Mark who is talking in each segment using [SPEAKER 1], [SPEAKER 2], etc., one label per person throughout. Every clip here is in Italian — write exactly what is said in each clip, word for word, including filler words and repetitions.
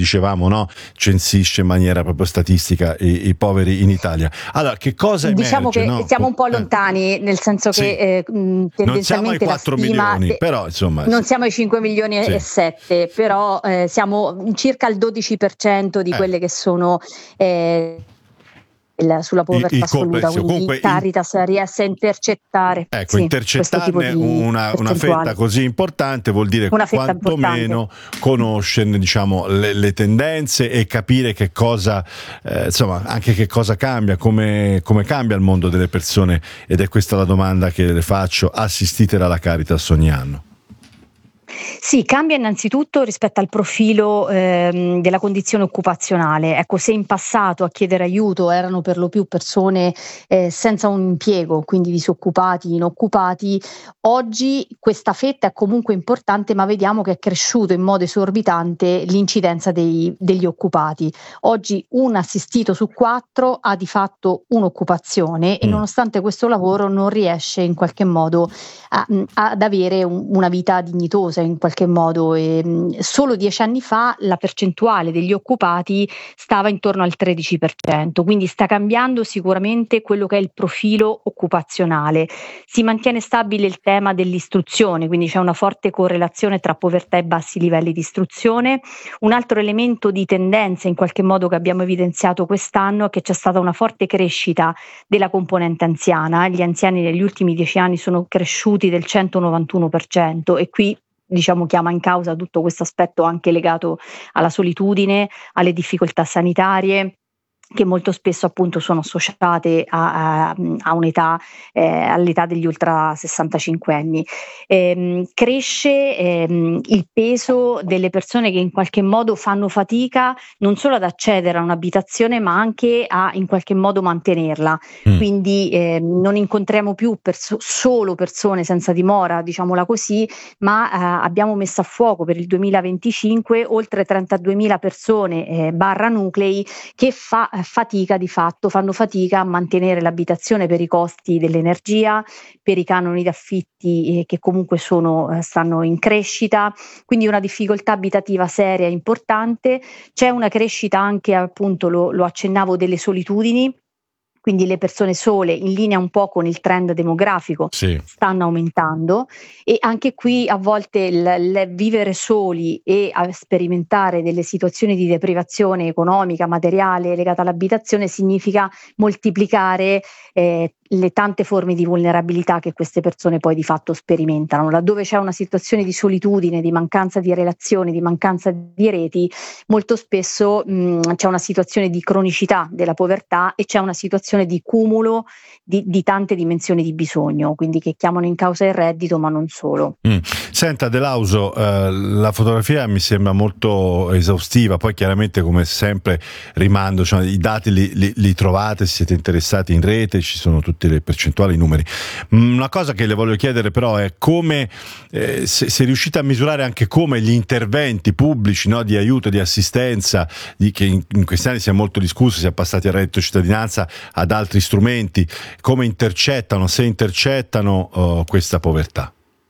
[SPEAKER 1] dicevamo, no? Censisce in maniera proprio statistica i, i poveri in Italia. Allora, che cosa emerge?
[SPEAKER 2] Diciamo che
[SPEAKER 1] no?
[SPEAKER 2] siamo un po' lontani, nel senso
[SPEAKER 1] sì.
[SPEAKER 2] che eh, tendenzialmente
[SPEAKER 1] non siamo ai quattro milioni,
[SPEAKER 2] de-
[SPEAKER 1] però insomma
[SPEAKER 2] non siamo ai cinque milioni
[SPEAKER 1] sì.
[SPEAKER 2] e sette, però eh, siamo circa il dodici per cento di
[SPEAKER 1] eh.
[SPEAKER 2] quelle che sono eh, il, sulla povertà
[SPEAKER 1] il, il
[SPEAKER 2] assoluta, quindi
[SPEAKER 1] Comunque,
[SPEAKER 2] Caritas in... riesce a intercettare
[SPEAKER 1] ecco,
[SPEAKER 2] sì,
[SPEAKER 1] intercettarne una, una fetta così importante vuol dire quantomeno conoscerne, diciamo, le, le tendenze e capire che cosa eh, insomma anche che cosa cambia, come, come cambia il mondo delle persone, ed è questa la domanda che le faccio, assistite dalla Caritas ogni anno.
[SPEAKER 2] Sì, cambia innanzitutto rispetto al profilo ehm, della condizione occupazionale. Ecco, se in passato a chiedere aiuto erano per lo più persone eh, senza un impiego, quindi disoccupati, inoccupati, oggi questa fetta è comunque importante, ma vediamo che è cresciuto in modo esorbitante l'incidenza dei, degli occupati. Oggi un assistito su quattro ha di fatto un'occupazione e
[SPEAKER 1] mm.
[SPEAKER 2] nonostante questo lavoro non riesce in qualche modo a, ad avere un, una vita dignitosa in qualche modo. E, mh, solo dieci anni fa la percentuale degli occupati stava intorno al tredici per cento, quindi sta cambiando sicuramente quello che è il profilo occupazionale. Si mantiene stabile il tema dell'istruzione, quindi c'è una forte correlazione tra povertà e bassi livelli di istruzione. Un altro elemento di tendenza in qualche modo che abbiamo evidenziato quest'anno è che c'è stata una forte crescita della componente anziana. Gli anziani negli ultimi dieci anni sono cresciuti del centonovantuno per cento e qui diciamo chiama in causa tutto questo aspetto anche legato alla solitudine, alle difficoltà sanitarie, che molto spesso appunto sono associate a, a, a un'età, eh, all'età degli ultra sessantacinque anni. Ehm, cresce ehm, il peso delle persone che in qualche modo fanno fatica non solo ad accedere a un'abitazione, ma anche a in qualche modo mantenerla. Mm. Quindi eh, non incontriamo più perso- solo persone senza dimora, diciamola così, ma eh, abbiamo messo a fuoco per il duemilaventicinque oltre trentaduemila persone eh, barra nuclei che fa fatica di fatto, fanno fatica a mantenere l'abitazione per i costi dell'energia, per i canoni d'affitti eh, che comunque sono, eh, stanno in crescita, quindi una difficoltà abitativa seria e importante. C'è una crescita anche, appunto, lo, lo accennavo, delle solitudini. Quindi le persone sole, in linea un po' con il trend demografico, sì, stanno aumentando, e anche qui a volte il, il vivere soli e a sperimentare delle situazioni di deprivazione economica, materiale legata all'abitazione significa moltiplicare eh, le tante forme di vulnerabilità che queste persone poi di fatto sperimentano. Laddove c'è una situazione di solitudine, di mancanza di relazioni, di mancanza di reti, molto spesso mh, c'è una situazione di cronicità della povertà e c'è una situazione di cumulo di, di tante dimensioni di bisogno, quindi che chiamano in causa il reddito, ma non solo.
[SPEAKER 1] Mm. Senta De Lauso, eh, la fotografia mi sembra molto esaustiva, poi chiaramente come sempre rimando, cioè, i dati li, li, li trovate, se siete interessati in rete, ci sono tutte le percentuali, i numeri. Una cosa che le voglio chiedere però è come, eh, se, se riuscite a misurare anche come gli interventi pubblici, no, di aiuto, di assistenza, di, che in, in questi anni si è molto discusso, si è passati al reddito cittadinanza, ad altri strumenti, come intercettano, se intercettano uh, questa povertà.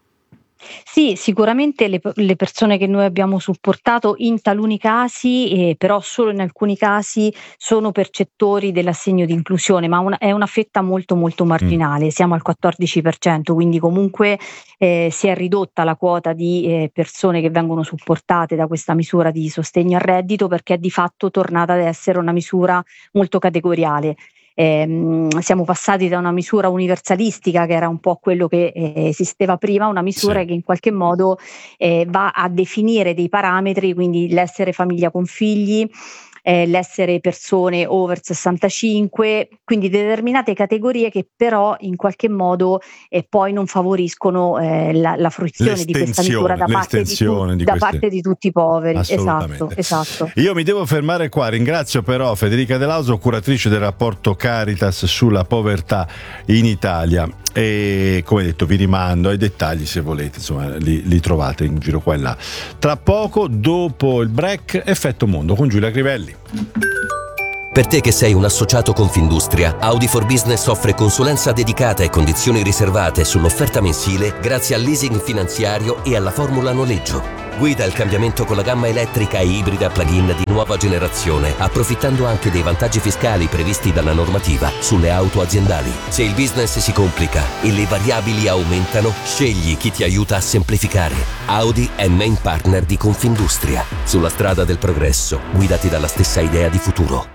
[SPEAKER 2] Sì, sicuramente le, le persone che noi abbiamo supportato in taluni casi, eh, però solo in alcuni casi, sono percettori dell'assegno di inclusione, ma una, è una fetta molto molto marginale, mm. siamo al quattordici per cento, quindi comunque eh, si è ridotta la quota di eh, persone che vengono supportate da questa misura di sostegno al reddito, perché è di fatto tornata ad essere una misura molto categoriale. Eh, siamo passati da una misura universalistica, che era un po' quello che eh, esisteva prima, a una misura sì. che in qualche modo eh, va a definire dei parametri, quindi l'essere famiglia con figli, eh, l'essere persone over sessantacinque, quindi determinate categorie che però in qualche modo eh, poi non favoriscono eh, la, la fruizione di questa misura da, parte di, tu,
[SPEAKER 1] di
[SPEAKER 2] da parte di tutti i poveri.
[SPEAKER 1] Assolutamente.
[SPEAKER 2] Esatto, esatto.
[SPEAKER 1] Io mi devo fermare qua, ringrazio però Federica De Lauso, curatrice del rapporto Caritas sulla povertà in Italia, e come detto vi rimando ai dettagli, se volete, insomma li, li trovate in giro qua e là. Tra poco, dopo il break, Effetto Mondo con Giulia Crivelli.
[SPEAKER 3] Per te che sei un associato Confindustria, Audi for Business offre consulenza dedicata e condizioni riservate sull'offerta mensile grazie al leasing finanziario e alla formula noleggio. Guida il cambiamento con la gamma elettrica e ibrida plug-in di nuova generazione, approfittando anche dei vantaggi fiscali previsti dalla normativa sulle auto aziendali. Se il business si complica e le variabili aumentano, scegli chi ti aiuta a semplificare. Audi è main partner di Confindustria. Sulla strada del progresso, guidati dalla stessa idea di futuro.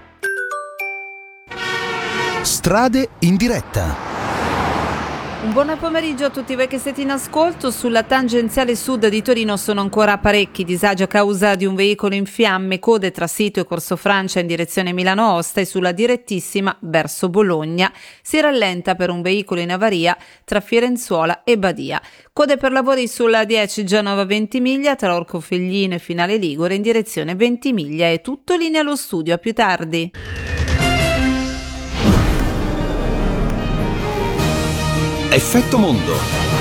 [SPEAKER 4] Strade in diretta.
[SPEAKER 5] Un buon pomeriggio a tutti voi che siete in ascolto. Sulla tangenziale sud di Torino sono ancora parecchi disagi a causa di un veicolo in fiamme, code tra Sito e Corso Francia in direzione Milano-Osta, e sulla direttissima verso Bologna si rallenta per un veicolo in avaria tra Fierenzuola e Badia. Code per lavori sulla dieci Genova-Ventimiglia tra Orcofelline e Finale Ligure in direzione Ventimiglia. È tutto, linea allo studio, a più tardi.
[SPEAKER 3] Effetto mondo.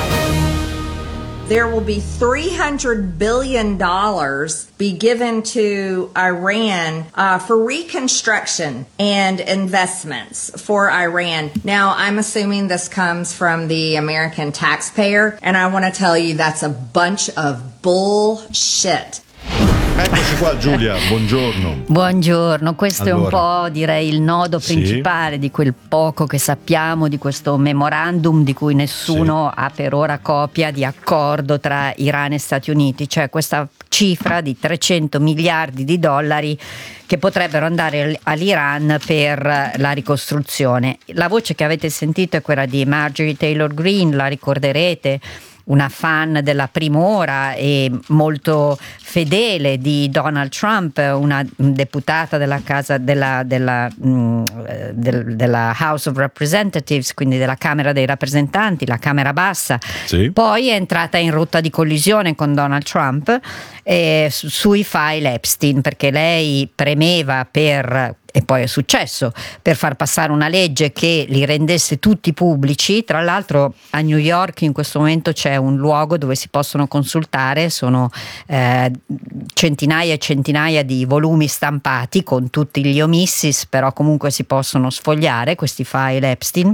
[SPEAKER 6] There will be three hundred billion dollars be given to Iran uh, for reconstruction and investments for Iran. Now, I'm assuming this comes from the American taxpayer, and I want to tell you that's a bunch of bullshit.
[SPEAKER 1] Eccoci qua Giulia, buongiorno.
[SPEAKER 7] Buongiorno, questo allora. È un po', direi, il nodo
[SPEAKER 1] Sì.
[SPEAKER 7] principale di quel poco che sappiamo di questo memorandum di cui nessuno sì. ha per ora copia di accordo tra Iran e Stati Uniti, cioè questa cifra di trecento miliardi di dollari che potrebbero andare all'Iran per la ricostruzione. La voce che avete sentito è quella di Marjorie Taylor Greene, la ricorderete, una fan della prima ora e molto fedele di Donald Trump, una deputata della casa della, della, mh, del, della House of Representatives, quindi della Camera dei rappresentanti, la Camera bassa.
[SPEAKER 1] Sì.
[SPEAKER 7] Poi è entrata in rotta di collisione con Donald Trump eh, sui file Epstein, perché lei premeva per, e poi è successo, per far passare una legge che li rendesse tutti pubblici. Tra l'altro a New York in questo momento c'è un luogo dove si possono consultare, sono eh, centinaia e centinaia di volumi stampati con tutti gli omissis, però comunque si possono sfogliare questi file Epstein.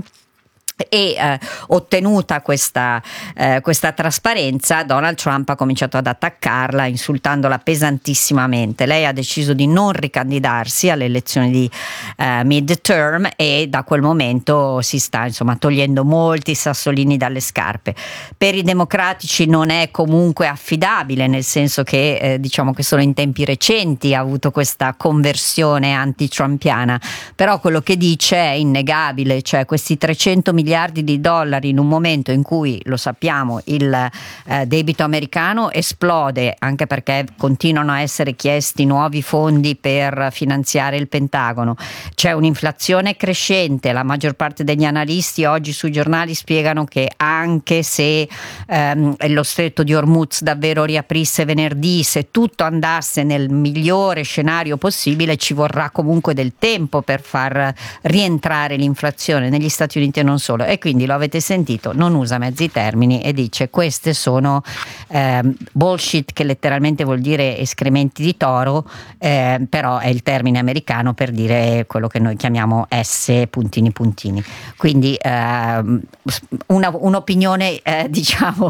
[SPEAKER 7] E eh, ottenuta questa, eh, questa trasparenza, Donald Trump ha cominciato ad attaccarla insultandola pesantissimamente. Lei ha deciso di non ricandidarsi alle elezioni di eh, midterm e da quel momento si sta insomma togliendo molti sassolini dalle scarpe. Per i democratici non è comunque affidabile, nel senso che eh, diciamo che solo in tempi recenti ha avuto questa conversione anti-trumpiana, però quello che dice è innegabile, cioè questi trecento miliardi di dollari in un momento in cui, lo sappiamo, il eh, debito americano esplode, anche perché continuano a essere chiesti nuovi fondi per finanziare il Pentagono, c'è un'inflazione crescente, la maggior parte degli analisti oggi sui giornali spiegano che anche se ehm, lo stretto di Hormuz davvero riaprisse venerdì, se tutto andasse nel migliore scenario possibile, ci vorrà comunque del tempo per far rientrare l'inflazione negli Stati Uniti e non solo. E quindi lo avete sentito, non usa mezzi termini e dice queste sono eh, bullshit, che letteralmente vuol dire escrementi di toro, eh, però è il termine americano per dire quello che noi chiamiamo S puntini puntini. Quindi eh, una, un'opinione eh, diciamo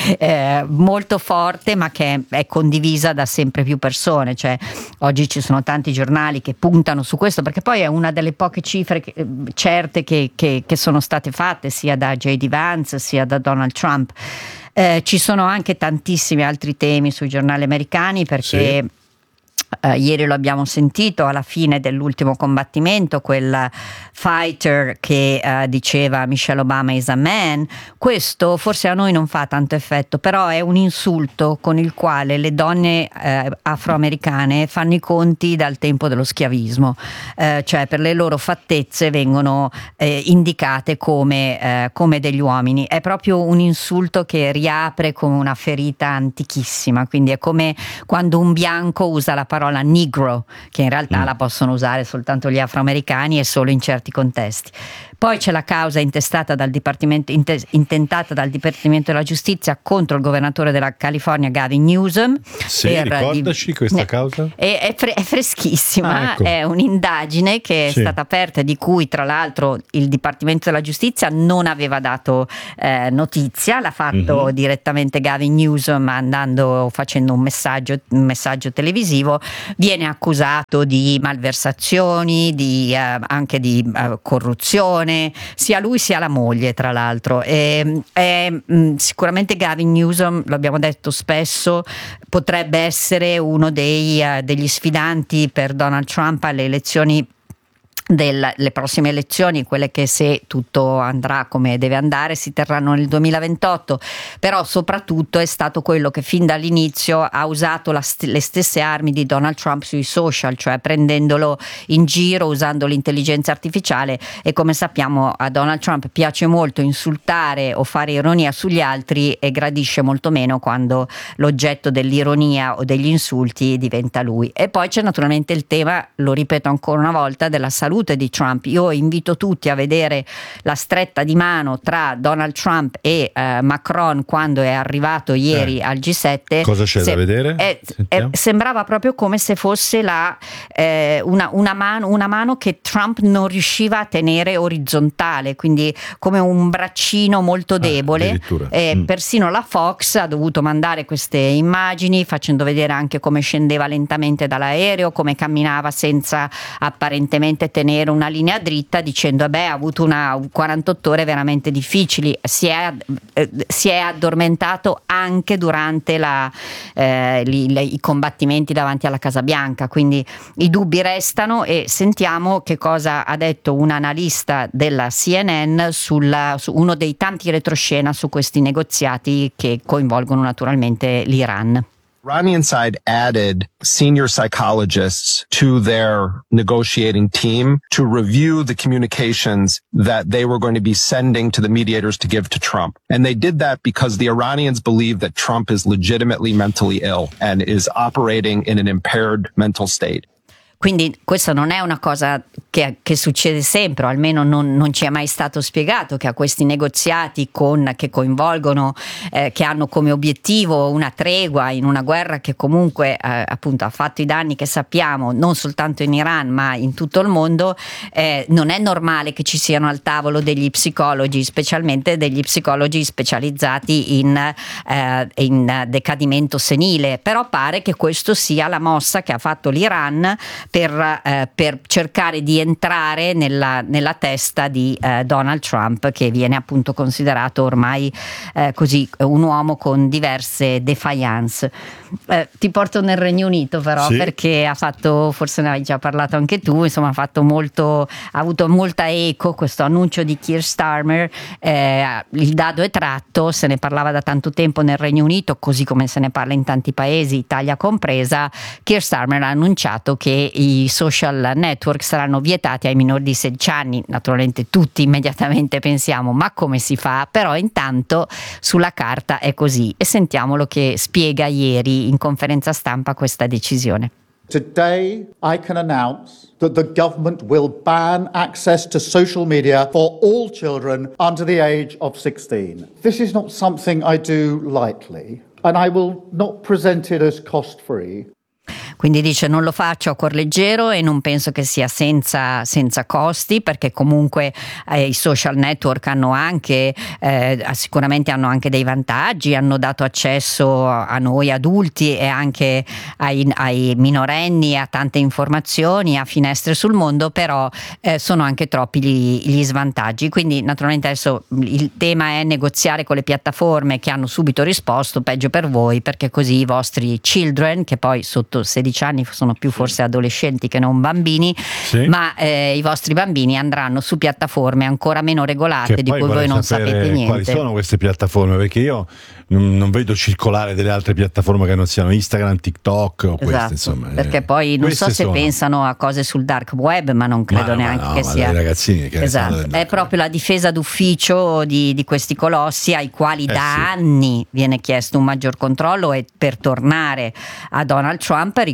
[SPEAKER 7] eh, molto forte, ma che è condivisa da sempre più persone, cioè oggi ci sono tanti giornali che puntano su questo, perché poi è una delle poche cifre che, certe che, che, che sono state fatte sia da J D Vance sia da Donald Trump. Eh, ci sono anche tantissimi altri temi sui giornali americani, perché sì. Uh, ieri lo abbiamo sentito alla fine dell'ultimo combattimento, quel fighter che uh, diceva Michelle Obama is a man. Questo forse a noi non fa tanto effetto, però è un insulto con il quale le donne uh, afroamericane fanno i conti dal tempo dello schiavismo, uh, cioè per le loro fattezze vengono uh, indicate come, uh, come degli uomini. È proprio un insulto che riapre come una ferita antichissima, quindi è come quando un bianco usa la la parola negro, che in realtà
[SPEAKER 1] Mm.
[SPEAKER 7] la possono usare soltanto gli afroamericani e solo in certi contesti. Poi c'è la causa intestata dal Dipartimento, inte- intentata dal Dipartimento della Giustizia contro il governatore della California Gavin Newsom.
[SPEAKER 1] Sì,
[SPEAKER 7] per-
[SPEAKER 1] ricordaci questa
[SPEAKER 7] eh,
[SPEAKER 1] causa.
[SPEAKER 7] È, è fre- è freschissima,
[SPEAKER 1] Ah, ecco.
[SPEAKER 7] è un'indagine che è
[SPEAKER 1] Sì.
[SPEAKER 7] stata aperta, di cui tra l'altro il Dipartimento della Giustizia non aveva dato eh, notizia, l'ha fatto
[SPEAKER 1] Mhm.
[SPEAKER 7] direttamente Gavin Newsom andando, facendo un messaggio, un messaggio televisivo. Viene accusato di malversazioni, di, eh, anche di eh, corruzione, sia lui sia la moglie tra l'altro. E, e, mh, sicuramente Gavin Newsom, lo abbiamo detto spesso, potrebbe essere uno dei, eh, degli sfidanti per Donald Trump alle elezioni delle le prossime elezioni, quelle che, se tutto andrà come deve andare, si terranno nel duemilaventotto. Però soprattutto è stato quello che fin dall'inizio ha usato la st- le stesse armi di Donald Trump sui social, cioè prendendolo in giro, usando l'intelligenza artificiale. E come sappiamo a Donald Trump piace molto insultare o fare ironia sugli altri e gradisce molto meno quando l'oggetto dell'ironia o degli insulti diventa lui. E poi c'è naturalmente il tema, lo ripeto ancora una volta, della salute di Trump. Io invito tutti a vedere la stretta di mano tra Donald Trump e eh, Macron quando è arrivato ieri
[SPEAKER 1] Eh.
[SPEAKER 7] al G sette.
[SPEAKER 1] Cosa c'è da vedere?
[SPEAKER 7] è-
[SPEAKER 1] Sentiamo.
[SPEAKER 7] è- sembrava proprio come se fosse la, eh, una, una mano, una mano che Trump non riusciva a tenere orizzontale, quindi come un braccino molto debole.
[SPEAKER 1] addirittura.
[SPEAKER 7] Eh,
[SPEAKER 1] Mm.
[SPEAKER 7] Persino la Fox ha dovuto mandare queste immagini facendo vedere anche come scendeva lentamente dall'aereo, come camminava senza apparentemente tenere una linea dritta, dicendo beh, ha avuto una quarantotto ore veramente difficili. Si è, eh, si è addormentato anche durante la, eh, li- le- i combattimenti davanti alla Casa Bianca, quindi i dubbi restano. E sentiamo che cosa ha detto un analista della C N N sulla, su uno dei tanti retroscena su questi negoziati che coinvolgono naturalmente l'Iran.
[SPEAKER 8] Iranian side added senior psychologists to their negotiating team to review the communications that they were going to be sending to the mediators to give to Trump. And they did that because the Iranians believe that Trump is legitimately mentally ill and is operating in an impaired mental state.
[SPEAKER 7] Quindi questa non è una cosa che, che succede sempre, o almeno non, non ci è mai stato spiegato, che a questi negoziati con, che coinvolgono, eh, che hanno come obiettivo una tregua in una guerra che comunque eh, appunto ha fatto i danni che sappiamo non soltanto in Iran ma in tutto il mondo, eh, non è normale che ci siano al tavolo degli psicologi, specialmente degli psicologi specializzati in, eh, in decadimento senile. Però pare che questo sia la mossa che ha fatto l'Iran per, eh, per cercare di entrare nella, nella testa di eh, Donald Trump, che viene appunto considerato ormai eh, così un uomo con diverse defiance. Eh, ti porto nel Regno Unito però,
[SPEAKER 1] Sì.
[SPEAKER 7] perché ha fatto, forse ne hai già parlato anche tu, insomma ha fatto molto, ha avuto molta eco questo annuncio di Keir Starmer. Eh, il dado è tratto, se ne parlava da tanto tempo nel Regno Unito, così come se ne parla in tanti paesi, Italia compresa. Keir Starmer ha annunciato che i social network saranno vietati ai minori di sedici anni. Naturalmente tutti immediatamente pensiamo ma come si fa? Però intanto sulla carta è così, e sentiamolo che spiega ieri in conferenza stampa questa decisione.
[SPEAKER 9] Today, I can announce that the government will ban access to social media for all children under the age of sixteen. This is not something I do lightly, and I will not present it as cost-free.
[SPEAKER 7] Quindi dice non lo faccio a cuor leggero e non penso che sia senza, senza costi, perché comunque eh, i social network hanno anche eh, sicuramente hanno anche dei vantaggi, hanno dato accesso a noi adulti e anche ai, ai minorenni a tante informazioni, a finestre sul mondo, però eh, sono anche troppi gli, gli svantaggi. Quindi naturalmente adesso il tema è negoziare con le piattaforme, che hanno subito risposto peggio per voi, perché così i vostri children, che poi sotto sedici anni sono più forse adolescenti che non bambini,
[SPEAKER 1] Sì.
[SPEAKER 7] ma eh, i vostri bambini andranno su piattaforme ancora meno regolate,
[SPEAKER 1] Che
[SPEAKER 7] di
[SPEAKER 1] poi
[SPEAKER 7] cui voi
[SPEAKER 1] vorrei
[SPEAKER 7] non
[SPEAKER 1] sapere
[SPEAKER 7] sapete niente.
[SPEAKER 1] quali sono queste piattaforme, perché io non, non vedo circolare delle altre piattaforme che non siano Instagram, TikTok o queste,
[SPEAKER 7] Esatto,
[SPEAKER 1] insomma.
[SPEAKER 7] perché
[SPEAKER 1] eh,
[SPEAKER 7] poi non so
[SPEAKER 1] queste
[SPEAKER 7] se
[SPEAKER 1] sono.
[SPEAKER 7] pensano a cose sul dark web, ma non credo
[SPEAKER 1] Ma no, ma
[SPEAKER 7] neanche
[SPEAKER 1] no,
[SPEAKER 7] che
[SPEAKER 1] ma
[SPEAKER 7] sia
[SPEAKER 1] dai ragazzini che ne sanno
[SPEAKER 7] esatto.
[SPEAKER 1] del
[SPEAKER 7] È
[SPEAKER 1] dark
[SPEAKER 7] proprio la difesa d'ufficio di, di questi colossi, ai quali da
[SPEAKER 1] sì.
[SPEAKER 7] anni viene chiesto un maggior controllo, e per tornare a Donald Trump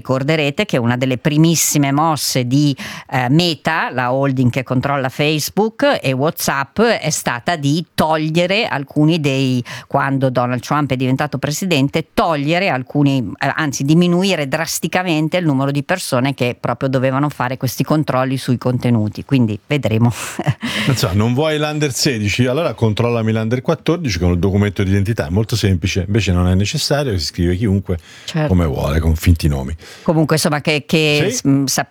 [SPEAKER 7] ricorderete che una delle primissime mosse di eh, Meta, la holding che controlla Facebook e WhatsApp, è stata di togliere alcuni dei, quando Donald Trump è diventato presidente, togliere alcuni, eh, anzi diminuire drasticamente il numero di persone che proprio dovevano fare questi controlli sui contenuti, quindi vedremo.
[SPEAKER 1] Insomma, non vuoi l'Under sedici? Allora controllami l'Under quattordici con il documento di identità, è molto semplice, invece non è necessario, si scrive chiunque, certo, come vuole, con finti nomi.
[SPEAKER 7] Comunque insomma che, che
[SPEAKER 1] sì?